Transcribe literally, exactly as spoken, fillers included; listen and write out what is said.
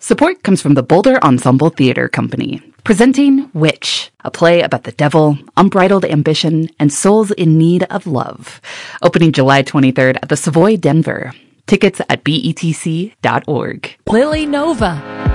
Support comes from the Boulder Ensemble Theater Company, presenting Witch, a play about the devil, unbridled ambition, and souls in need of love. Opening July twenty-third at the Savoy Denver. Tickets at B E T C dot org. Lily Nova.